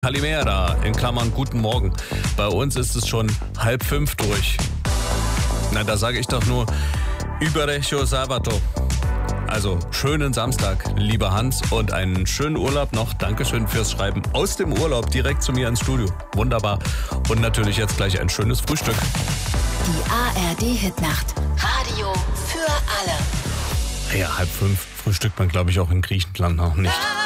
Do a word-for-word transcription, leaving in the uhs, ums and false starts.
Kalimera, in Klammern guten Morgen. Bei uns ist es schon halb fünf durch. Na, da sage ich doch nur Überecho Sabato. Also schönen Samstag, lieber Hans, und einen schönen Urlaub noch. Dankeschön fürs Schreiben aus dem Urlaub direkt zu mir ins Studio. Wunderbar. Und natürlich jetzt gleich ein schönes Frühstück. Die A R D-Hitnacht. Radio für alle. Ja, halb fünf frühstückt man, glaube ich, auch in Griechenland noch nicht.